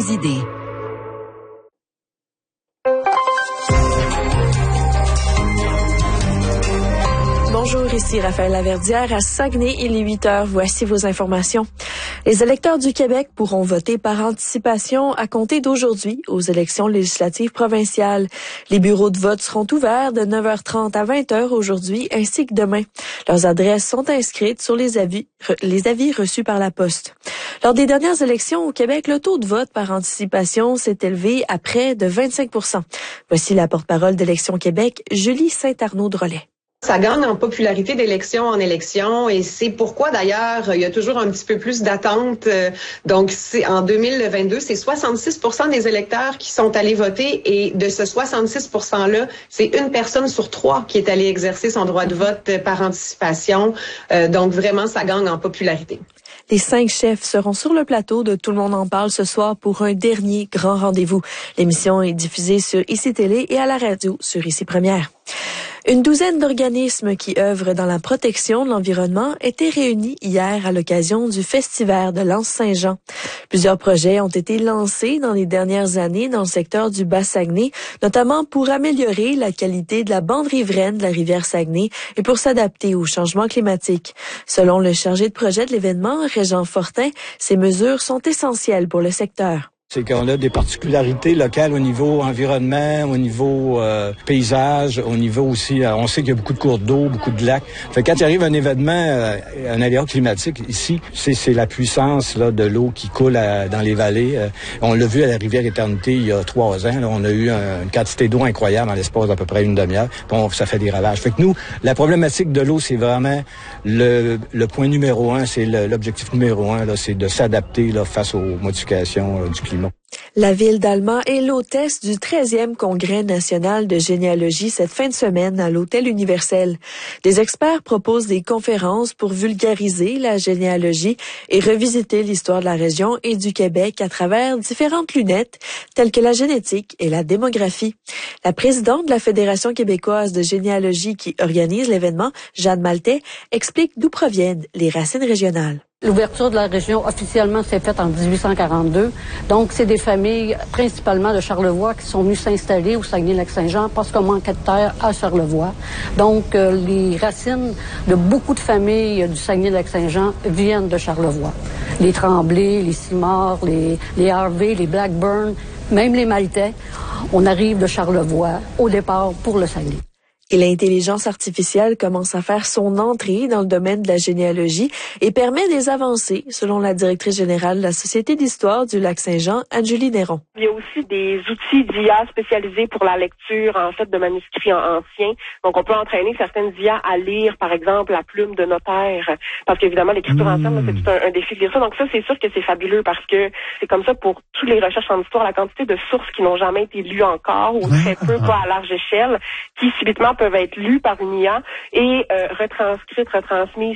des idées. Bonjour, ici Raphaël Laverdière à Saguenay, il est 8h. Voici vos informations. Les électeurs du Québec pourront voter par anticipation à compter d'aujourd'hui aux élections législatives provinciales. Les bureaux de vote seront ouverts de 9h30 à 20h aujourd'hui ainsi que demain. Leurs adresses sont inscrites sur les avis reçus par la poste. Lors des dernières élections au Québec, le taux de vote par anticipation s'est élevé à près de 25%. Voici la porte-parole d'Élections Québec, Julie Saint-Arnaud-Drolet. Ça gagne en popularité d'élection en élection et c'est pourquoi d'ailleurs il y a toujours un petit peu plus d'attente. Donc en 2022, c'est 66% des électeurs qui sont allés voter et de ce 66%-là, c'est une personne sur 3 qui est allée exercer son droit de vote par anticipation. Donc vraiment, ça gagne en popularité. Les 5 chefs seront sur le plateau de Tout le monde en parle ce soir pour un dernier grand rendez-vous. L'émission est diffusée sur ICI Télé et à la radio sur ICI Première. Une douzaine d'organismes qui œuvrent dans la protection de l'environnement étaient réunis hier à l'occasion du Festival de l'Anse-Saint-Jean. Plusieurs projets ont été lancés dans les dernières années dans le secteur du Bas-Saguenay, notamment pour améliorer la qualité de la bande riveraine de la rivière Saguenay et pour s'adapter au changement climatique. Selon le chargé de projet de l'événement, Régent Fortin, ces mesures sont essentielles pour le secteur. C'est qu'on a des particularités locales au niveau environnement, au niveau paysage, au niveau aussi, on sait qu'il y a beaucoup de cours d'eau, beaucoup de lacs. Fait que quand il arrive un événement, un aléa climatique, ici, c'est la puissance là de l'eau qui coule dans les vallées. On l'a vu à la rivière Éternité il y a 3 ans. Là, on a eu une quantité d'eau incroyable en l'espace d'à peu près une demi-heure. Bon, ça fait des ravages. Fait que nous, la problématique de l'eau, c'est vraiment le point numéro 1, c'est l'objectif numéro 1, là, c'est de s'adapter là face aux modifications du climat. La ville d'Alma est l'hôtesse du 13e Congrès national de généalogie cette fin de semaine à l'Hôtel Universel. Des experts proposent des conférences pour vulgariser la généalogie et revisiter l'histoire de la région et du Québec à travers différentes lunettes telles que la génétique et la démographie. La présidente de la Fédération québécoise de généalogie qui organise l'événement, Jeanne Maltais, explique d'où proviennent les racines régionales. L'ouverture de la région officiellement s'est faite en 1842. Donc, c'est des familles principalement de Charlevoix qui sont venues s'installer au Saguenay-Lac-Saint-Jean parce qu'on manquait de terre à Charlevoix. Donc, les racines de beaucoup de familles du Saguenay-Lac-Saint-Jean viennent de Charlevoix. Les Tremblay, les Simard, les Harvey, les Blackburn, même les Maltais, on arrive de Charlevoix au départ pour le Saguenay. Et l'intelligence artificielle commence à faire son entrée dans le domaine de la généalogie et permet des avancées, selon la directrice générale de la Société d'histoire du Lac-Saint-Jean, Anne-Julie Néron. Il y a aussi des outils d'IA spécialisés pour la lecture, en fait, de manuscrits anciens. Donc, on peut entraîner certaines IA à lire, par exemple, la plume de notaire. Parce qu'évidemment, l'écriture ancienne, c'est tout un défi de lire ça. Donc, ça, c'est sûr que c'est fabuleux parce que c'est comme ça pour toutes les recherches en histoire, la quantité de sources qui n'ont jamais été lues encore ou très peu, pas à large échelle, qui subitement peuvent être lues par une IA et retransmises.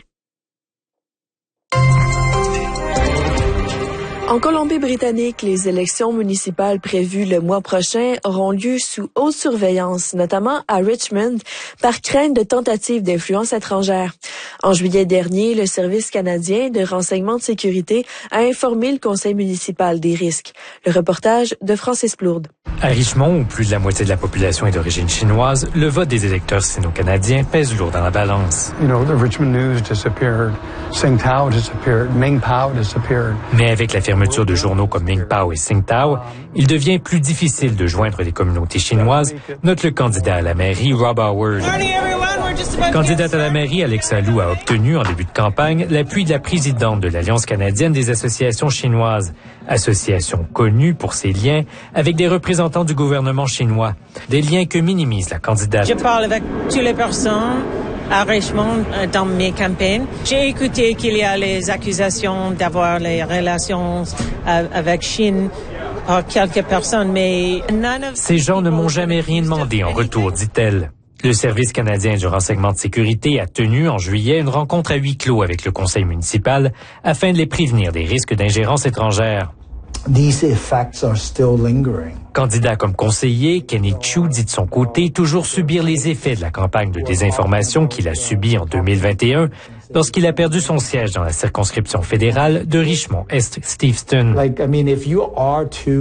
En Colombie-Britannique, les élections municipales prévues le mois prochain auront lieu sous haute surveillance, notamment à Richmond, par crainte de tentatives d'influence étrangère. En juillet dernier, le Service canadien de renseignement de sécurité a informé le conseil municipal des risques. Le reportage de Francis Plourde. À Richmond, où plus de la moitié de la population est d'origine chinoise, le vote des électeurs sino-canadiens pèse lourd dans la balance. You know, the Richmond News disappeared, Tsingtao disappeared, Mingpao disappeared. Mais avec la fermeture de journaux comme Mingpao et Tsingtao, il devient plus difficile de joindre les communautés chinoises, note le candidat à la mairie, Rob Howard. Candidate à la mairie, Alexa Liu a obtenu en début de campagne l'appui de la présidente de l'Alliance canadienne des associations chinoises, association connue pour ses liens avec des représentants du gouvernement chinois, des liens que minimise la candidate. Je parle avec toutes les personnes à Richmond dans mes campagnes. J'ai écouté qu'il y a les accusations d'avoir les relations avec Chine par quelques personnes, mais ces gens ne m'ont jamais rien demandé en retour, dit-elle. Le Service canadien du renseignement de sécurité a tenu en juillet une rencontre à huis clos avec le conseil municipal afin de les prévenir des risques d'ingérence étrangère. These effects are still lingering. Candidat comme conseiller, Kenny Chiu dit de son côté toujours subir les effets de la campagne de désinformation qu'il a subie en 2021 lorsqu'il a perdu son siège dans la circonscription fédérale de Richmond-Est-Steveston. Like, I mean, if you are to